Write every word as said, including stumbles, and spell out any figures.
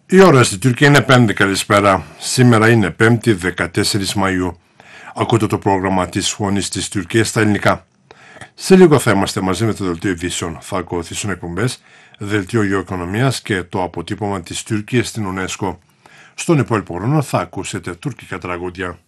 Η ώρα στην Τουρκία είναι πέντε, καλησπέρα. Σήμερα είναι πέμπτη δεκατέσσερις Μαΐου. Ακούτε το πρόγραμμα της Φωνής της Τουρκίας στα ελληνικά. Σε λίγο θα είμαστε μαζί με το Δελτίο Ειδήσεων. Θα ακολουθήσουν εκπομπές, Δελτίο Γεωοικονομίας και το αποτύπωμα της Τουρκίας στην UNESCO. Στον υπόλοιπο χρόνο θα ακούσετε τουρκικά τραγούδια.